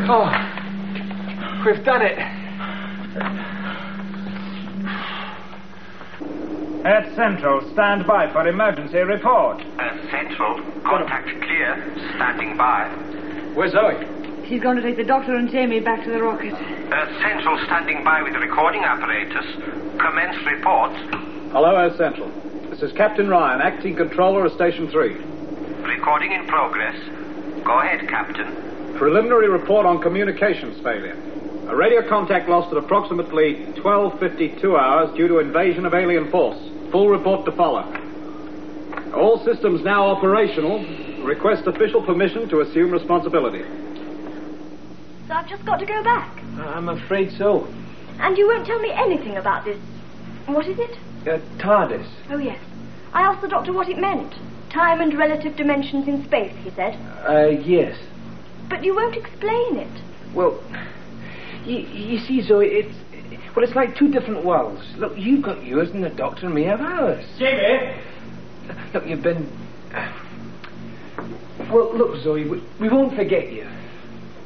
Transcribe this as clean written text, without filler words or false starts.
Oh, we've done it. Earth Central, stand by for emergency report. Earth Central, contact clear, standing by. Where's Zoe? She's going to take the doctor and Jamie back to the rocket. Earth Central, standing by with the recording apparatus. Commence report. Hello, Earth Central. This is Captain Ryan, acting controller of Station 3. Recording in progress. Go ahead, Captain. Preliminary report on communications failure. A radio contact lost at approximately 12:52 hours due to invasion of alien force. Full report to follow. All systems now operational. Request official permission to assume responsibility. So I've just got to go back. I'm afraid so. And you won't tell me anything about this. What is it? TARDIS. Oh, yes. I asked the doctor what it meant. Time and relative dimensions in space, he said. Yes. But you won't explain it. Well, you see, Zoe, it's like two different worlds. Look, you've got yours and the doctor and me have ours. Jimmy! Look, you've been... Well, look, Zoe, we won't forget you.